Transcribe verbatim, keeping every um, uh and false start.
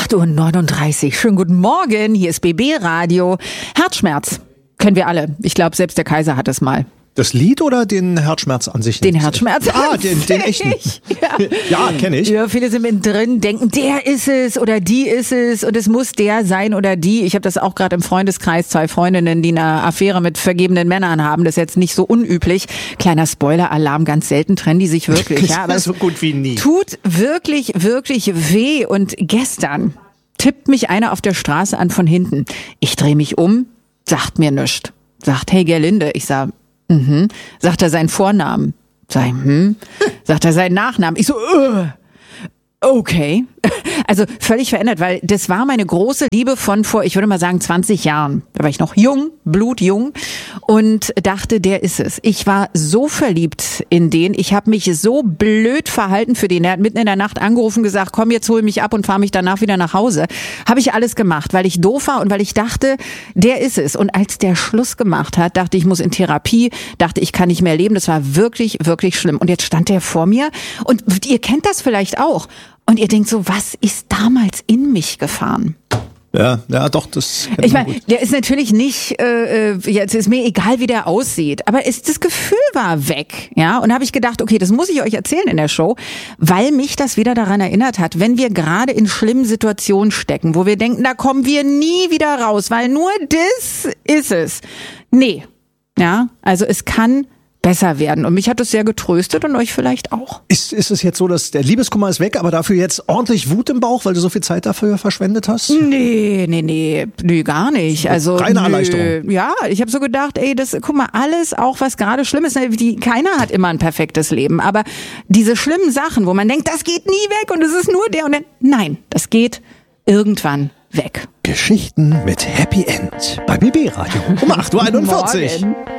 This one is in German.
acht Uhr neununddreißig. Schönen guten Morgen. Hier ist B B Radio. Herzschmerz. Kennen wir alle. Ich glaube, selbst der Kaiser hat es mal. Das Lied oder den Herzschmerz an sich? Den Herzschmerz. Ah, den, den echten. Ja, ja kenne ich. Ja, viele sind mittendrin, denken, der ist es oder die ist es und es muss der sein oder die. Ich habe das auch gerade im Freundeskreis, zwei Freundinnen, die eine Affäre mit vergebenen Männern haben. Das ist jetzt nicht so unüblich. Kleiner Spoiler-Alarm, ganz selten trennen die sich wirklich. Ja, aber so gut wie nie. Tut wirklich, wirklich weh. Und gestern tippt mich einer auf der Straße an von hinten. Ich drehe mich um, sagt mir nichts. Sagt, hey Gerlinde. Ich sag, Mhm. Sagt er seinen Vornamen? Sag ich, hm? Sagt er seinen Nachnamen? Ich so, uh, okay. Also völlig verändert, weil das war meine große Liebe von vor, ich würde mal sagen, zwanzig Jahren. Da war ich noch jung, blutjung und dachte, der ist es. Ich war so verliebt in den. Ich habe mich so blöd verhalten für den. Er hat mitten in der Nacht angerufen, gesagt, komm, jetzt hol mich ab und fahr mich danach wieder nach Hause. Habe ich alles gemacht, weil ich doof war und weil ich dachte, der ist es. Und als der Schluss gemacht hat, dachte ich, ich muss in Therapie, dachte, ich kann nicht mehr leben. Das war wirklich, wirklich schlimm. Und jetzt stand der vor mir und ihr kennt das vielleicht auch. Und ihr denkt so, was ist damals in mich gefahren? Ja, ja, doch, das. Ich meine, der ist natürlich nicht, äh, jetzt ist mir egal, wie der aussieht, aber ist, das Gefühl war weg, ja. Und da habe ich gedacht, okay, das muss ich euch erzählen in der Show, weil mich das wieder daran erinnert hat, wenn wir gerade in schlimmen Situationen stecken, wo wir denken, da kommen wir nie wieder raus, weil nur das ist es. Nee, ja, also es kann besser werden. Und mich hat es sehr getröstet und euch vielleicht auch. Ist, ist es jetzt so, dass der Liebeskummer ist weg, aber dafür jetzt ordentlich Wut im Bauch, weil du so viel Zeit dafür verschwendet hast? Nee, nee, nee, nee, gar nicht. Also reine nö. Erleichterung. Ja, ich habe so gedacht, ey, das, guck mal, alles auch, was gerade schlimm ist, die, keiner hat immer ein perfektes Leben, aber diese schlimmen Sachen, wo man denkt, das geht nie weg und es ist nur der und der, nein, das geht irgendwann weg. Geschichten mit Happy End bei B B Radio um acht Uhr einundvierzig. Morgen.